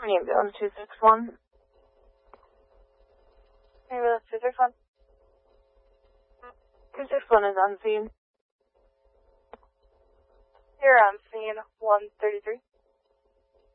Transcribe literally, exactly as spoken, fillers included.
Name down two six one. Ambulance two six one. two six one is on scene. You're on scene one thirty-three.